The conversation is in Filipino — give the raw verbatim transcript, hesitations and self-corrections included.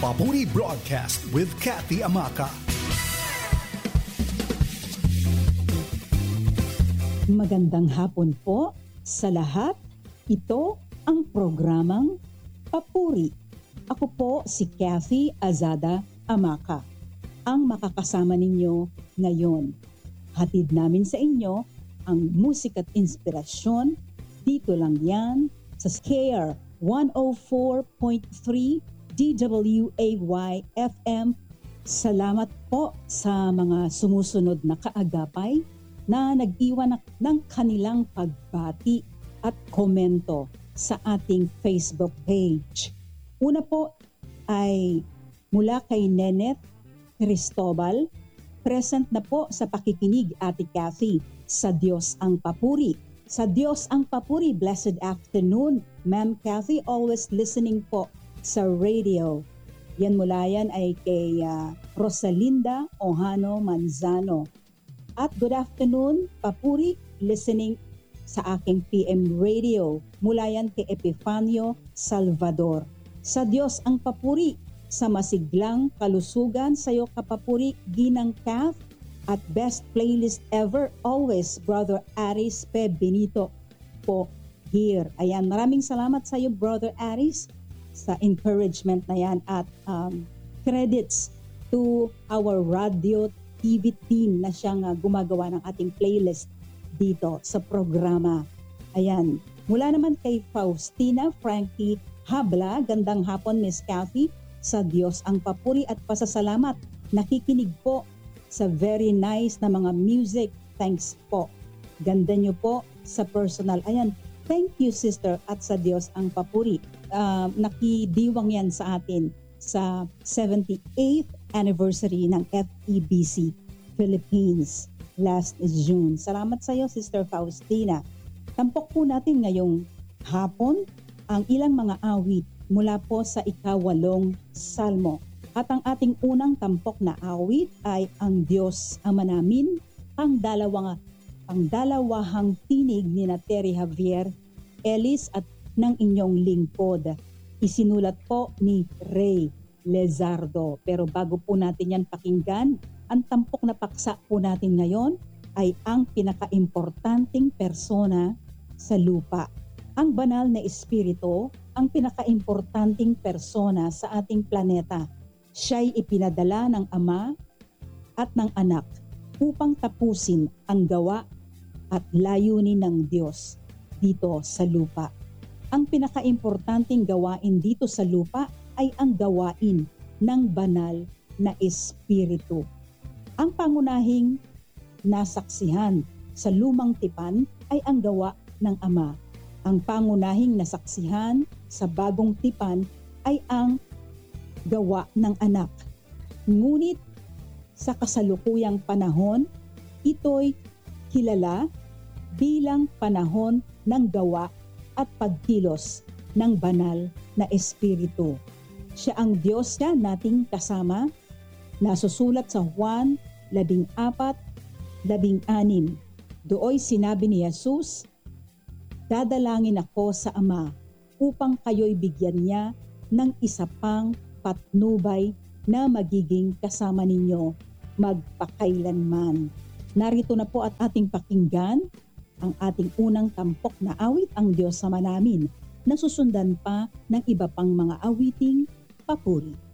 Papuri Broadcast with Kathy Amaka. Magandang hapon po sa lahat. Ito ang programang Papuri. Ako po si Kathy Azada Amaka, ang makakasama ninyo ngayon. Hatid namin sa inyo ang musika at inspirasyon. Dito lang yan sa K R one oh four point three D W A Y F M. Salamat po sa mga sumusunod na kaagapay na nag-iwan ng kanilang pagbati at komento sa ating Facebook page. Una po ay mula kay Neneth Cristobal. Present na po sa pakikinig, Ate Kathy. Sa Diyos ang papuri. Sa Diyos ang papuri. Blessed afternoon, Ma'am Kathy. Always listening po sa radio. Yan mula yan ay kay uh, Rosalinda Ohano Manzano. At good afternoon, papuri, listening sa aking P M radio. Mula yan kay Epifanio Salvador. Sa Diyos ang papuri, sa masiglang kalusugan sa'yo kapapuri, Ginang Kath, at best playlist ever, always, Brother Aris P. Benito po here. Ayan, maraming salamat sa iyo, Brother Aris, sa encouragement na yan at um, credits to our radio T V team na siyang uh, gumagawa ng ating playlist dito sa programa. Ayan, mula naman kay Faustina Frankie Habla, gandang hapon Miss Kathy, sa Diyos ang papuri at pasasalamat. Nakikinig po sa very nice na mga music. Thanks po. Ganda nyo po sa personal. Ayan, thank you sister at sa Diyos ang papuri. Uh, nakidiwang yan sa atin sa seventy-eighth anniversary ng F E B C Philippines last June. Salamat sa iyo, Sister Faustina. Tampok po natin ngayong hapon ang ilang mga awit mula po sa ikawalong salmo. At ang ating unang tampok na awit ay ang Diyos Ama namin, ang dalawang ang dalawahang tinig ni na Terry Javier Ellis at ng inyong lingkod. Isinulat po ni Ray Lezardo. Pero bago po natin yan pakinggan, ang tampok na paksa po natin ngayon ay ang pinaka-importanting persona sa lupa. Ang banal na espiritu, ang pinaka-importanting persona sa ating planeta. Siya'y ipinadala ng Ama at ng Anak upang tapusin ang gawa at layunin ng Diyos dito sa lupa. Ang pinaka-importanting gawain dito sa lupa ay ang gawain ng banal na espiritu. Ang pangunahing nasaksihan sa lumang tipan ay ang gawa ng Ama. Ang pangunahing nasaksihan sa bagong tipan ay ang gawa ng Anak. Ngunit sa kasalukuyang panahon, ito'y kilala bilang panahon ng gawa at pagkilos ng banal na espiritu. Siya ang Diyos na nating kasama, nasusulat sa Juan labing apat, labing anim. Dooy sinabi ni Jesus, dadalangin ako sa Ama upang kayo'y bigyan niya ng isa pang patnubay na magiging kasama ninyo magpakailanman. Narito na po at ating pakinggan ang ating unang tampok na awit, ang Diyos Ama namin, na susundan pa ng iba pang mga awiting papuri.